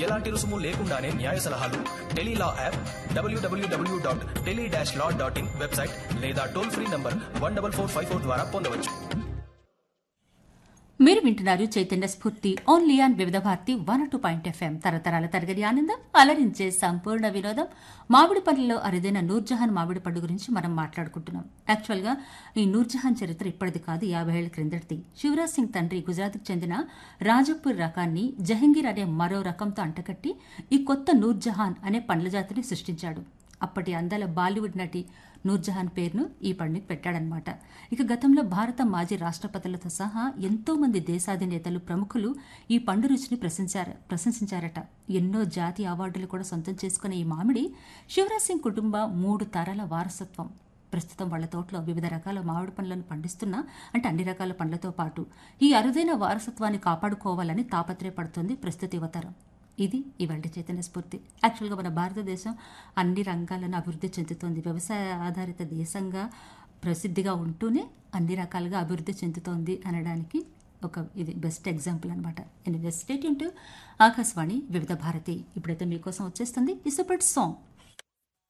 ఎలాంటి రుసుము లేకుండానే న్యాయ సలహాలు టెలీలా యాప్, www.tele-law.in వెబ్సైట్ లేదా టోల్ ఫ్రీ నంబర్ 14454 ద్వారా పొందవచ్చు. మీరు వింటున్నారు చైతన్య స్ఫూర్తి ఓన్లీ ఆన్ వివిధ భారతి 102.fm. తరతరాల తరగతి ఆనందం, అలరించే సంపూర్ణ వినోదం. మామిడి పండ్లలో అరుదైన నూర్జహాన్ మామిడి పండు గురించి మనం మాట్లాడుకుంటున్నాం. యాక్చువల్గా ఈ నూర్జహాన్ చరిత్ర ఇప్పటిది కాదు, 50 ఏళ్ల క్రిందటిది. శివరాజ్ సింగ్ తండ్రి గుజరాత్కు చెందిన రాజపూర్ రకాన్ని జహంగీర్ అనే మరో రకంతో అంటకట్టి ఈ కొత్త నూర్జహాన్ అనే పండ్ల జాతిని సృష్టించాడు. అప్పటి అందాల బాలీవుడ్ నటి నూర్జహాన్ పేరును ఈ పండుగ పెట్టాడనమాట. ఇక గతంలో భారత మాజీ రాష్ట్రపతులతో సహా ఎంతో మంది దేశాధినేతలు, ప్రముఖులు ఈ పండు రుచిని ప్రశంసించారట. ఎన్నో జాతీయ అవార్డులు కూడా సొంతం చేసుకున్న ఈ మామిడి శివరాజ్ సింగ్ కుటుంబ 3 తరాల వారసత్వం. ప్రస్తుతం వాళ్ల తోటలో వివిధ రకాల మామిడి పండ్లను పండిస్తున్నా, అంటే అన్ని రకాల పండ్లతో పాటు ఈ అరుదైన వారసత్వాన్ని కాపాడుకోవాలని తాపత్రయపడుతోంది ప్రస్తుత యువతరం. ఇది ఇవాళ చైతన్య స్ఫూర్తి. యాక్చువల్గా మన భారతదేశం అన్ని రంగాలను అభివృద్ధి చెందుతోంది. వ్యవసాయ ఆధారిత దేశంగా ప్రసిద్ధిగా ఉంటూనే అన్ని రకాలుగా అభివృద్ధి చెందుతోంది అనడానికి ఇది బెస్ట్ ఎగ్జాంపుల్ అనమాట. Anyway, stay tune to Akashvani వివిధ భారతి. ఇప్పుడైతే మీకోసం వచ్చేస్తుంది ఈ సూపర్ సాంగ్.